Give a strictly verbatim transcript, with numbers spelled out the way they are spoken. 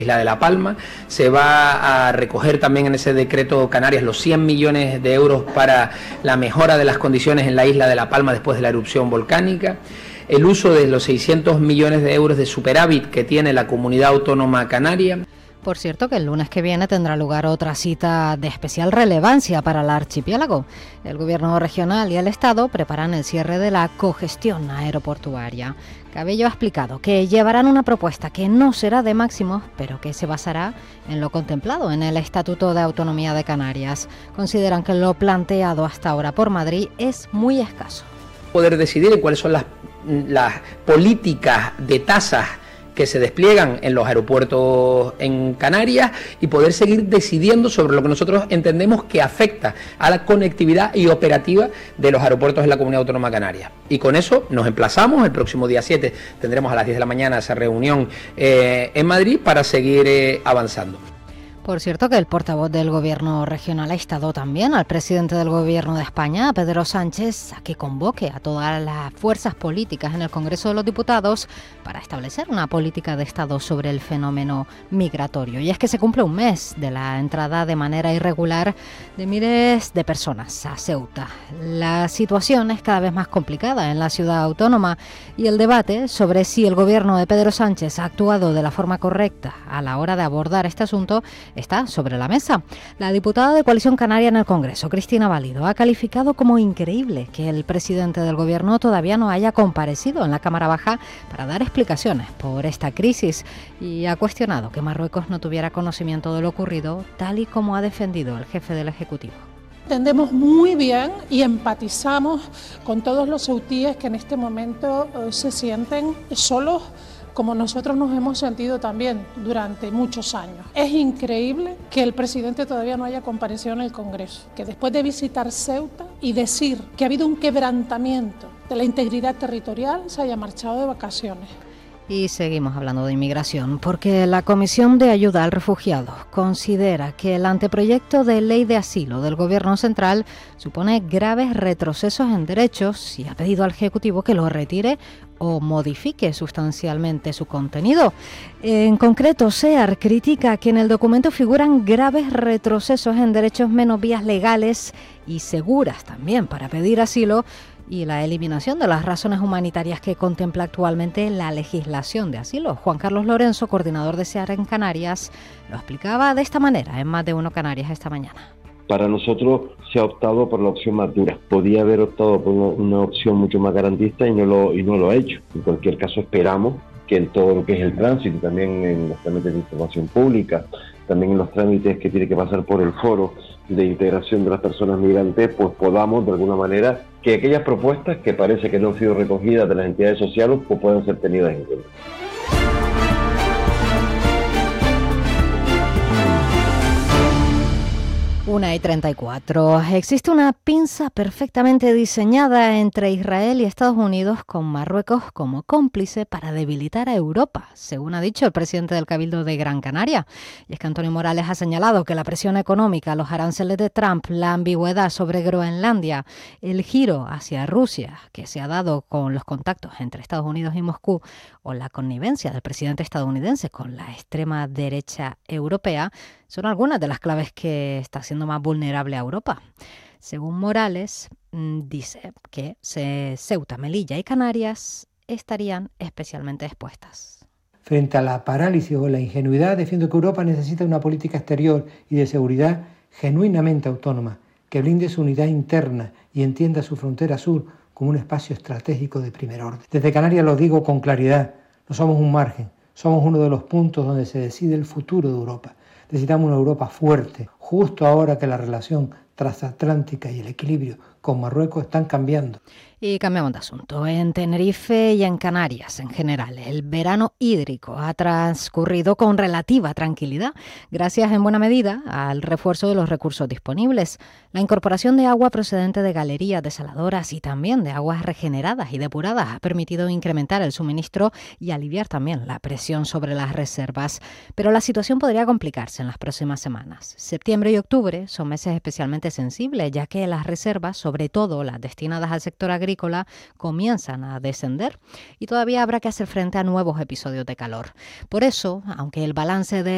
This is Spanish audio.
Isla de La Palma. Se va a recoger también en ese decreto Canarias los cien millones de euros para la mejora de las condiciones en la isla de La Palma después de la erupción volcánica. El uso de los seiscientos millones de euros de superávit que tiene la comunidad autónoma canaria. Por cierto, que el lunes que viene tendrá lugar otra cita de especial relevancia para el archipiélago. El Gobierno regional y el Estado preparan el cierre de la cogestión aeroportuaria. Cabello ha explicado que llevarán una propuesta que no será de máximos, pero que se basará en lo contemplado en el Estatuto de Autonomía de Canarias. Consideran que lo planteado hasta ahora por Madrid es muy escaso. Poder decidir en cuáles son las, las políticas de tasas que se despliegan en los aeropuertos en Canarias y poder seguir decidiendo sobre lo que nosotros entendemos que afecta a la conectividad y operativa de los aeropuertos en la Comunidad Autónoma Canaria. Y con eso nos emplazamos, el próximo día siete tendremos a las diez de la mañana esa reunión eh, en Madrid para seguir eh, avanzando. Por cierto, que el portavoz del Gobierno regional ha instado también al presidente del Gobierno de España, a Pedro Sánchez, a que convoque a todas las fuerzas políticas en el Congreso de los Diputados para establecer una política de Estado sobre el fenómeno migratorio. Y es que se cumple un mes de la entrada de manera irregular de miles de personas a Ceuta. La situación es cada vez más complicada en la ciudad autónoma y el debate sobre si el Gobierno de Pedro Sánchez ha actuado de la forma correcta a la hora de abordar este asunto está sobre la mesa. La diputada de Coalición Canaria en el Congreso, Cristina Valido, ha calificado como increíble que el presidente del Gobierno todavía no haya comparecido en la Cámara Baja para dar explicaciones por esta crisis y ha cuestionado que Marruecos no tuviera conocimiento de lo ocurrido, tal y como ha defendido el jefe del Ejecutivo. Entendemos muy bien y empatizamos con todos los ceutíes que en este momento eh, se sienten solos, como nosotros nos hemos sentido también durante muchos años. Es increíble que el presidente todavía no haya comparecido en el Congreso, que después de visitar Ceuta y decir que ha habido un quebrantamiento de la integridad territorial, se haya marchado de vacaciones. Y seguimos hablando de inmigración, porque la Comisión de Ayuda al Refugiado considera que el anteproyecto de ley de asilo del Gobierno central supone graves retrocesos en derechos y ha pedido al Ejecutivo que lo retire o modifique sustancialmente su contenido. En concreto, SEAR critica que en el documento figuran graves retrocesos en derechos menos vías legales y seguras también para pedir asilo, y la eliminación de las razones humanitarias que contempla actualmente la legislación de asilo. Juan Carlos Lorenzo, coordinador de SEAR en Canarias, lo explicaba de esta manera en Más de Uno Canarias esta mañana. Para nosotros se ha optado por la opción más dura. Podía haber optado por una, una opción mucho más garantista y no lo y no lo ha hecho. En cualquier caso, esperamos que en todo lo que es el tránsito, también en los trámites de información pública, también en los trámites que tiene que pasar por el foro de integración de las personas migrantes, pues podamos de alguna manera que aquellas propuestas que parece que no han sido recogidas de las entidades sociales pues puedan ser tenidas en cuenta. una y treinta y cuatro. Existe una pinza perfectamente diseñada entre Israel y Estados Unidos con Marruecos como cómplice para debilitar a Europa, según ha dicho el presidente del Cabildo de Gran Canaria. Y es que Antonio Morales ha señalado que la presión económica, los aranceles de Trump, la ambigüedad sobre Groenlandia, el giro hacia Rusia que se ha dado con los contactos entre Estados Unidos y Moscú o la connivencia del presidente estadounidense con la extrema derecha europea son algunas de las claves que está haciendo más vulnerable a Europa. Según Morales, dice que Ceuta, Melilla y Canarias estarían especialmente expuestas. Frente a la parálisis o la ingenuidad, defiendo que Europa necesita una política exterior y de seguridad genuinamente autónoma, que blinde su unidad interna y entienda su frontera sur como un espacio estratégico de primer orden. Desde Canarias lo digo con claridad, no somos un margen, somos uno de los puntos donde se decide el futuro de Europa. Necesitamos una Europa fuerte, justo ahora que la relación transatlántica y el equilibrio con Marruecos están cambiando. Y cambiamos de asunto. En Tenerife y en Canarias en general, el verano hídrico ha transcurrido con relativa tranquilidad, gracias en buena medida al refuerzo de los recursos disponibles. La incorporación de agua procedente de galerías desaladoras y también de aguas regeneradas y depuradas ha permitido incrementar el suministro y aliviar también la presión sobre las reservas. Pero la situación podría complicarse en las próximas semanas. Septiembre y octubre son meses especialmente sensibles, ya que las reservas, sobre todo las destinadas al sector agrícola, comienzan a descender y todavía habrá que hacer frente a nuevos episodios de calor. Por eso, aunque el balance de